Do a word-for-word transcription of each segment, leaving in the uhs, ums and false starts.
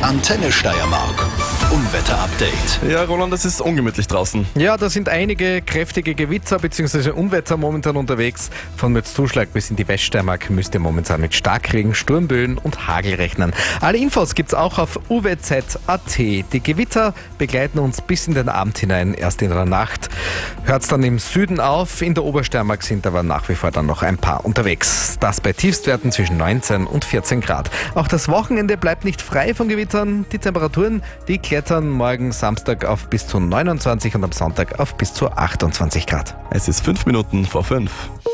Antenne Steiermark. Unwetter-Update. Ja, Roland, es ist ungemütlich draußen. Ja, da sind einige kräftige Gewitter bzw. Unwetter momentan unterwegs. Von Mürzzuschlag bis in die Weststeiermark müsst ihr momentan mit Starkregen, Sturmböen und Hagel rechnen. Alle Infos gibt's auch auf u w z punkt a t. Die Gewitter begleiten uns bis in den Abend hinein, erst in der Nacht. Hört's dann im Süden auf, in der Obersteiermark sind aber nach wie vor dann noch ein paar unterwegs. Das bei Tiefstwerten zwischen neunzehn und vierzehn Grad. Auch das Wochenende bleibt nicht frei von Gewittern. Die Temperaturen, die klettern morgen Samstag auf bis zu neunundzwanzig und am Sonntag auf bis zu achtundzwanzig Grad. Es ist fünf Minuten vor fünf.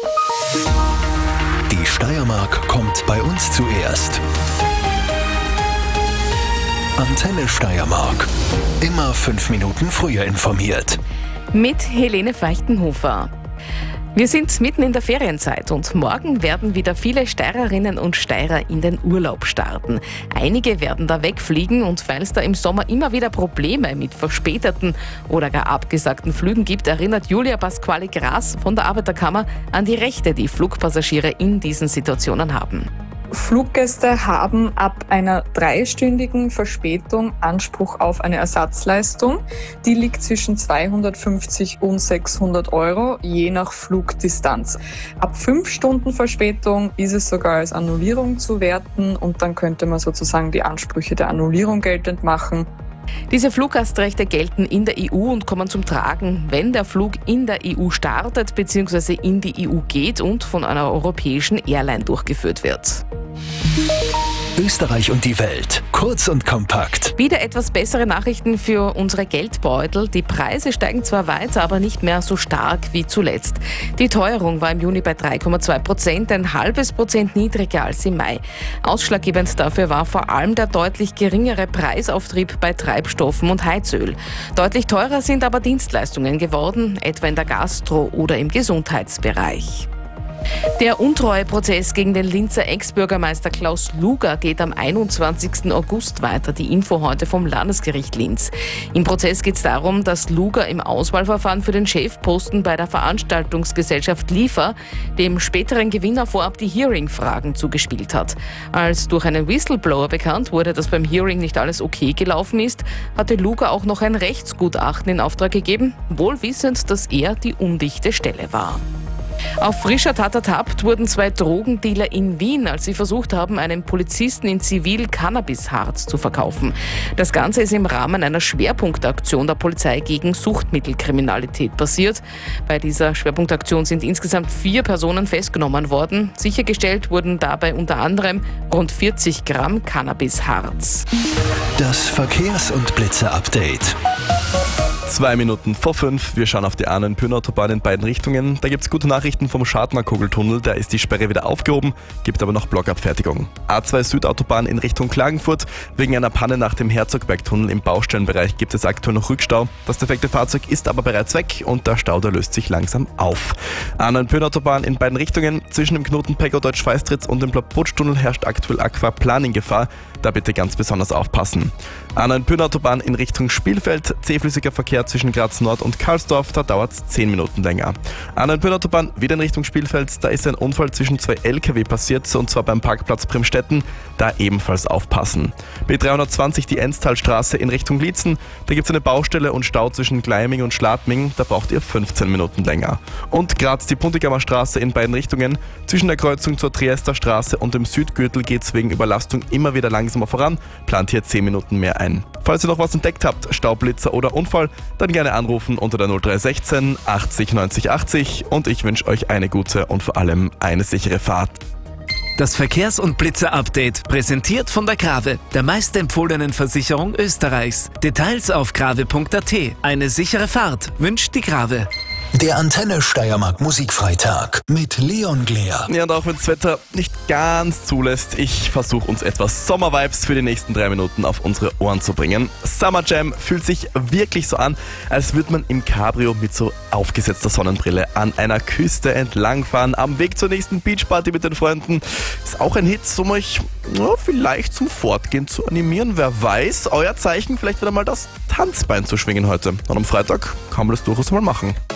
Die Steiermark kommt bei uns zuerst. Antenne Steiermark. Immer fünf Minuten früher informiert. Mit Helene Feichtenhofer. Wir sind mitten in der Ferienzeit und morgen werden wieder viele Steirerinnen und Steirer in den Urlaub starten. Einige werden da wegfliegen und weil es da im Sommer immer wieder Probleme mit verspäteten oder gar abgesagten Flügen gibt, erinnert Julia Pasquale-Gras von der Arbeiterkammer an die Rechte, die Flugpassagiere in diesen Situationen haben. Fluggäste haben ab einer dreistündigen Verspätung Anspruch auf eine Ersatzleistung. Die liegt zwischen zweihundertfünfzig und sechshundert Euro, je nach Flugdistanz. Ab fünf Stunden Verspätung ist es sogar als Annullierung zu werten und dann könnte man sozusagen die Ansprüche der Annullierung geltend machen. Diese Fluggastrechte gelten in der E U und kommen zum Tragen, wenn der Flug in der E U startet bzw. in die E U geht und von einer europäischen Airline durchgeführt wird. Österreich und die Welt. Kurz und kompakt. Wieder etwas bessere Nachrichten für unsere Geldbeutel. Die Preise steigen zwar weiter, aber nicht mehr so stark wie zuletzt. Die Teuerung war im Juni bei drei Komma zwei Prozent, ein halbes Prozent niedriger als im Mai. Ausschlaggebend dafür war vor allem der deutlich geringere Preisauftrieb bei Treibstoffen und Heizöl. Deutlich teurer sind aber Dienstleistungen geworden, etwa in der Gastro- oder im Gesundheitsbereich. Der Untreue-Prozess gegen den Linzer Ex-Bürgermeister Klaus Luger geht am einundzwanzigsten August weiter. Die Info heute vom Landesgericht Linz. Im Prozess geht es darum, dass Luger im Auswahlverfahren für den Chefposten bei der Veranstaltungsgesellschaft Liefer dem späteren Gewinner vorab die Hearing-Fragen zugespielt hat. Als durch einen Whistleblower bekannt wurde, dass beim Hearing nicht alles okay gelaufen ist, hatte Luger auch noch ein Rechtsgutachten in Auftrag gegeben, wohl wissend, dass er die undichte Stelle war. Auf frischer Tat ertappt wurden zwei Drogendealer in Wien, als sie versucht haben, einem Polizisten in Zivil Cannabisharz zu verkaufen. Das Ganze ist im Rahmen einer Schwerpunktaktion der Polizei gegen Suchtmittelkriminalität passiert. Bei dieser Schwerpunktaktion sind insgesamt vier Personen festgenommen worden. Sichergestellt wurden dabei unter anderem rund vierzig Gramm Cannabisharz. Das Verkehrs- und Blitzer-Update. Zwei Minuten vor fünf. Wir schauen auf die Ahnenpürn-Autobahn in beiden Richtungen. Da gibt es gute Nachrichten vom Schadner-Kugeltunnel. Da ist die Sperre wieder aufgehoben, gibt aber noch Blockabfertigung. A zwei Südautobahn in Richtung Klagenfurt. Wegen einer Panne nach dem Herzogbergtunnel im Baustellenbereich gibt es aktuell noch Rückstau. Das defekte Fahrzeug ist aber bereits weg und der Stau, der löst sich langsam auf. Ahnenpürn-Autobahn in beiden Richtungen. Zwischen dem Knoten Pegau-Deutsch-Feistritz und dem Ploputsch-Tunnel herrscht aktuell Aquaplaning-Gefahr. Da bitte ganz besonders aufpassen. Ahnenpürn-Autobahn in Richtung Spielfeld. Zähflüssiger Verkehr zwischen Graz Nord und Karlsdorf, da dauert es zehn Minuten länger. Ahnenpürn-Autobahn wieder in Richtung Spielfeld, da ist ein Unfall zwischen zwei L K W passiert, und zwar beim Parkplatz Bremstetten, da ebenfalls aufpassen. B dreihundertzwanzig die Enztalstraße in Richtung Liezen, da gibt es eine Baustelle und Stau zwischen Gleiming und Schladming, da braucht ihr fünfzehn Minuten länger. Und Graz die Puntigamer Straße in beiden Richtungen, zwischen der Kreuzung zur Triester Straße und dem Südgürtel geht es wegen Überlastung immer wieder langsamer voran, plant hier zehn Minuten mehr ein. Falls ihr noch was entdeckt habt, Staublitzer oder Unfall, dann gerne anrufen unter der null drei eins sechs achtzig neunzig achtzig und ich wünsche euch eine gute und vor allem eine sichere Fahrt. Das Verkehrs- und Blitzer-Update präsentiert von der Grave, der meistempfohlenen Versicherung Österreichs. Details auf grave punkt a t. Eine sichere Fahrt wünscht die Grave. Der Antenne Steiermark Musikfreitag mit Leon Glea. Ja, und auch wenn das Wetter nicht ganz zulässt, ich versuche uns etwas Sommervibes für die nächsten drei Minuten auf unsere Ohren zu bringen. Summer Jam fühlt sich wirklich so an, als würde man im Cabrio mit so aufgesetzter Sonnenbrille an einer Küste entlangfahren, am Weg zur nächsten Beachparty mit den Freunden. Ist auch ein Hit, um euch ja, vielleicht zum Fortgehen zu animieren. Wer weiß, euer Zeichen, vielleicht wieder mal das Tanzbein zu schwingen heute. Und am Freitag kann man das durchaus mal machen.